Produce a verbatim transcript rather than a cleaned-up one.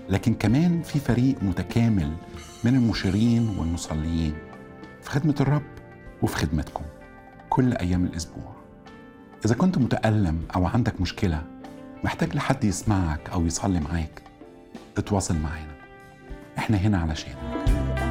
لكن كمان في فريق متكامل من المشيرين والمصليين في خدمة الرب وفي خدمتكم كل أيام الأسبوع. إذا كنت متألم أو عندك مشكلة محتاج لحد يسمعك أو يصلي معاك، اتواصل معانا، إحنا هنا علشانك.